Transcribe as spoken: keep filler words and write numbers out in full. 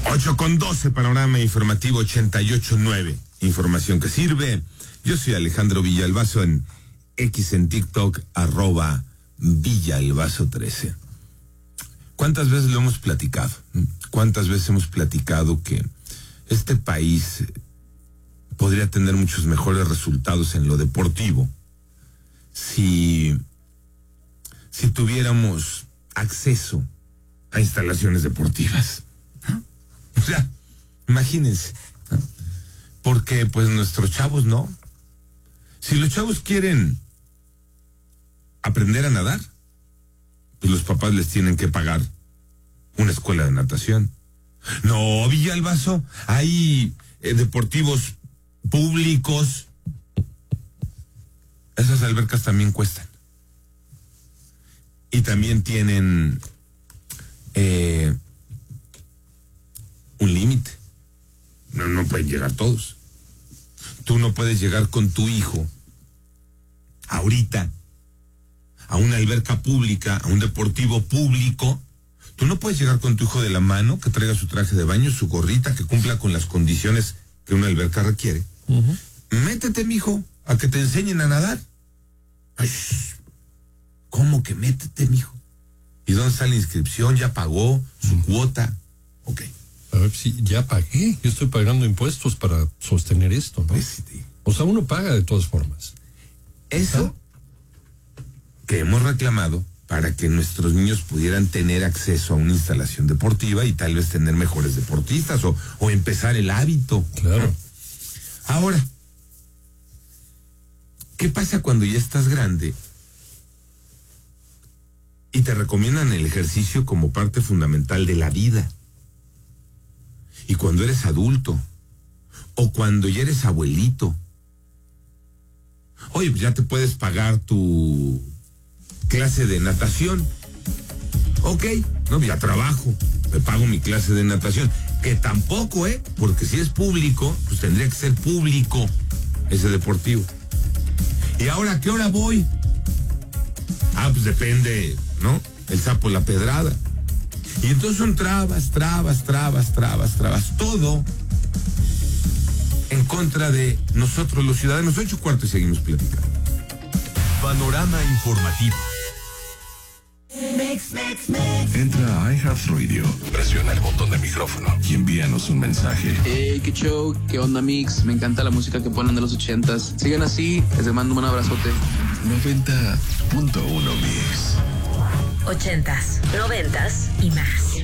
ocho con doce, panorama informativo ochenta y ocho nueve. Información que sirve. Yo soy Alejandro Villalbazo en X, en TikTok, arroba Villalbazo trece. ¿Cuántas veces lo hemos platicado? ¿Cuántas veces hemos platicado que este país podría tener muchos mejores resultados en lo deportivo si, si tuviéramos acceso a instalaciones deportivas? ¿No? O sea, imagínense, ¿no? Porque pues nuestros chavos no. Si los chavos quieren aprender a nadar, pues los papás les tienen que pagar una escuela de natación. No, Villalbazo, hay eh, deportivos públicos. Esas albercas también cuestan. Y también tienen eh, un límite. No, no pueden llegar todos. Tú no puedes llegar con tu hijo ahorita a una alberca pública, a un deportivo público. Tú no puedes llegar con tu hijo de la mano, que traiga su traje de baño, su gorrita, que cumpla con las condiciones que una alberca requiere. Uh-huh. Métete, mijo, a que te enseñen a nadar. Ay, ¿cómo que métete, mijo? ¿Y dónde está la inscripción? ¿Ya pagó su uh-huh. cuota? Ok. A ver, sí, ya pagué. Yo estoy pagando impuestos para sostener esto, ¿no? Pues sí. O sea, uno paga de todas formas. Eso que hemos reclamado para que nuestros niños pudieran tener acceso a una instalación deportiva y tal vez tener mejores deportistas o, o empezar el hábito. Claro. Ahora, ¿qué pasa cuando ya estás grande y te recomiendan el ejercicio como parte fundamental de la vida? Y cuando eres adulto, o cuando ya eres abuelito, oye, pues ya te puedes pagar tu clase de natación. Ok, no, ya trabajo, me pago mi clase de natación, que tampoco, ¿eh? Porque si es público, pues tendría que ser público ese deportivo. ¿Y ahora a qué hora voy? Ah, pues depende, ¿no? El sapo, la pedrada. Y entonces son trabas, trabas, trabas, trabas, trabas, todo en contra de nosotros los ciudadanos. Ocho cuartos y seguimos platicando. Panorama informativo. Mix, mix, mix. Entra a iHeartRadio, presiona el botón de micrófono y envíanos un mensaje. Hey, qué show, qué onda, Mix. Me encanta la música que ponen de los ochentas. Sigan así, les mando un abrazote. noventa punto uno Mix. Ochentas, noventas y más.